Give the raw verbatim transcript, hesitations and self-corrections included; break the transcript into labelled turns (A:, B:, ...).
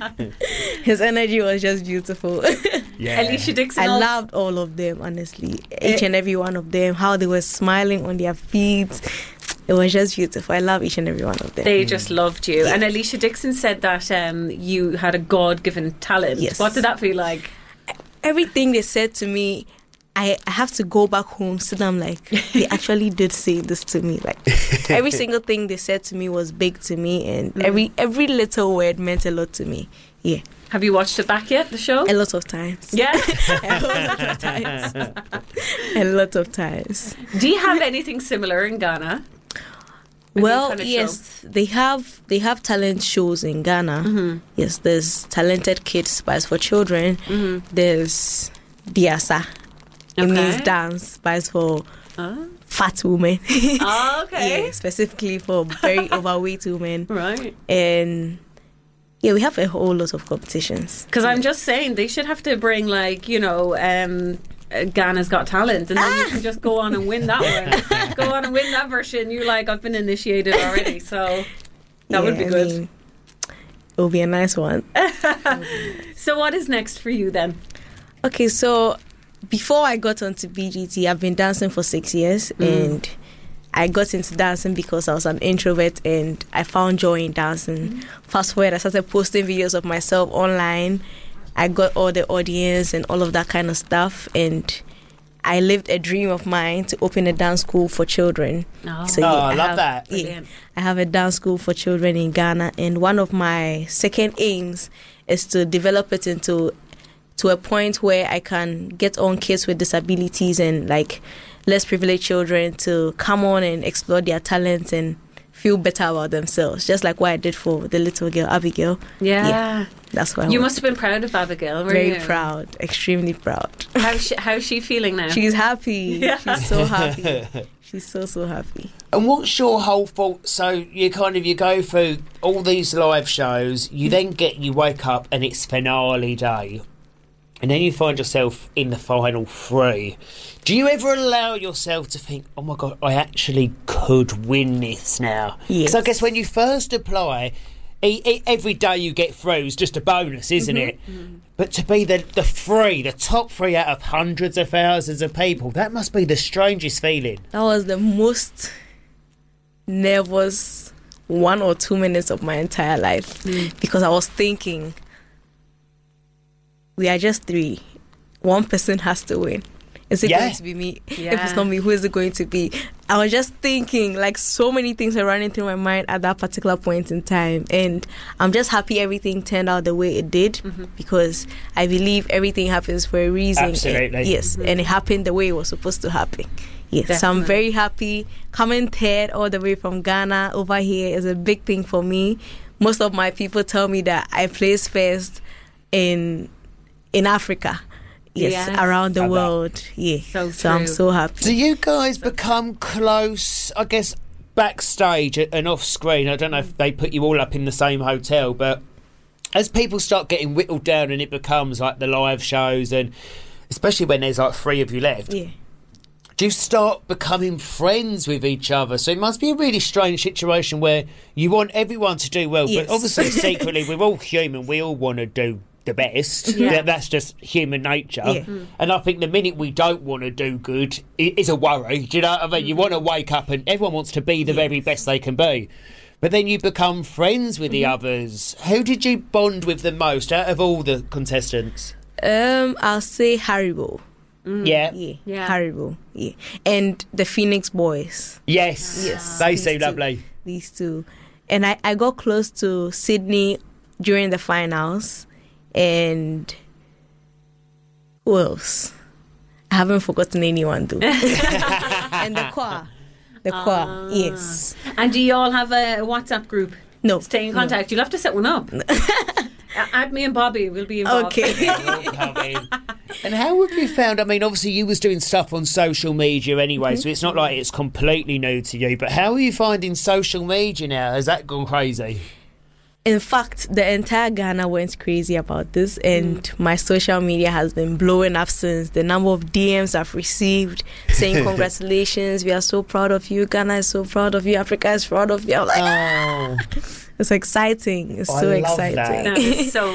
A: His energy was just beautiful.
B: Yeah.
C: Alicia Dixon.
A: I
C: also-
A: loved all of them, honestly. Each and every one of them, how they were smiling on their feet. It was just beautiful. I love each and every one of them.
C: They just loved you. And Alicia Dixon said that um, you had a God-given talent.
A: Yes.
C: What did that feel like?
A: Everything they said to me, I, I have to go back home, sit down, like, they actually did say this to me. Like, every single thing they said to me was big to me, and
C: Mm.
A: every every little word meant a lot to me. Yeah.
C: Have you watched it back yet, the show?
A: A lot of times.
C: Yeah.
A: A lot of times. A lot of times.
C: Do you have anything similar in Ghana? A new
A: Well,
C: kind of
A: yes, they have they have talent shows in Ghana.
C: Mm-hmm.
A: Yes, there's Talented Kids Spice for Children.
C: Mm-hmm.
A: There's Diasa. It
C: Okay.
A: means dance, Spice for
C: Oh.
A: fat women.
C: Oh, okay.
A: Yeah, specifically for very overweight women.
C: Right.
A: And yeah, we have a whole lot of competitions.
C: Because I'm just saying they should have to bring, like, you know, um, uh, Ghana's Got Talent, and then you can just go on and win that one. Go on and win that version. You're like, I've been initiated already, so that would be
A: Yeah, I
C: good.
A: mean, it will be a nice one.
C: So what is next for you then?
A: Okay, so before I got onto B G T, I've been dancing for six years, and I got into dancing because I was an introvert and I found joy in dancing. Fast forward, I started posting videos of myself online. I got all the audience and all of that kind of stuff, and I lived a dream of mine to open a dance school for children.
C: Oh.
B: Oh, I love
A: have,
B: that.
A: Yeah,
C: Brilliant.
A: I have a dance school for children in Ghana, and one of my second aims is to develop it into to a point where I can get on kids with disabilities and like less privileged children to come on and explore their talents and feel better about themselves, just like what I did for the little girl Abigail.
C: Yeah.
A: Yeah, that's what I
C: You
A: want.
C: must have been proud of Abigail, were
A: Very
C: you?
A: proud, extremely proud.
C: How's she, how's she feeling now?
A: She's happy.
C: Yeah.
A: She's so happy. She's so so happy.
B: And what's your whole thought? So you kind of you go through all these live shows, you then get you wake up and it's finale day, and then you find yourself in the final three. Do you ever allow yourself to think, "Oh my God, I actually could win this now"?
A: Yes.
B: Because I guess when you first apply, e- e- every day you get through is just a bonus, isn't it? But to be the the three, the top three out of hundreds of thousands of people, that must be the strangest feeling.
A: That was the most nervous one or two minutes of my entire life because I was thinking, we are just three. One person has to win. Is it
B: Yeah.
A: going to be me? If
C: Yeah.
A: it's not me, who is it going to be? I was just thinking, like, so many things were running through my mind at that particular point in time. And I'm just happy everything turned out the way it did because I believe everything happens for a reason. And-
B: Absolutely.
A: yes, and it happened the way it was supposed to happen. Yes, so I'm
C: Definitely.
A: very happy. Coming third all the way from Ghana over here is a big thing for me. Most of my people tell me that I place first in in Africa. Yes,
C: Yes.
A: around the
B: Love that.
A: world. Yeah.
C: So
A: So, I'm
C: true.
A: so happy.
B: Do you guys become close, I guess, backstage and off screen? I don't know if they put you all up in the same hotel, but as people start getting whittled down and it becomes like the live shows, and especially when there's like three of you left,
A: Yeah.
B: do you start becoming friends with each other? So it must be a really strange situation where you want everyone to do well,
A: Yes.
B: but obviously secretly we're all human, we all want to do the best.
C: Yeah.
B: That, that's just human nature.
A: Yeah.
B: And I think the minute we don't want to do good i- is a worry. Do you know what I mean? You want to wake up and everyone wants to be the very best they can be. But then you become friends with the others. Who did you bond with the most out of all the contestants?
A: Um, I'll say Haribo.
B: Yeah.
A: Yeah.
C: Yeah.
A: Haribo. Yeah. And the Phoenix Boys.
B: Yes.
A: Yes.
B: They
A: These
B: seem
A: two.
B: lovely.
A: These two. And I, I got close to Sydney during the finals. And who else? I haven't forgotten anyone though. And the choir. The choir. Yes.
C: And do you all have a WhatsApp group?
A: No.
C: Stay in contact. You'll have to set one up. A- Add me and Bobby. We'll be involved.
A: Okay.
B: And how have you found, I mean, obviously you was doing stuff on social media anyway, so it's not like it's completely new to you, but how are you finding social media now? Has that gone crazy?
A: In fact, the entire Ghana went crazy about this, and my social media has been blowing up since. The number of D Ms I've received saying, congratulations, we are so proud of you, Ghana is so proud of you, Africa is proud of you. I'm like,
B: Oh,
A: it's exciting. It's
B: I
A: so
B: love
A: exciting.
B: that.
C: That is so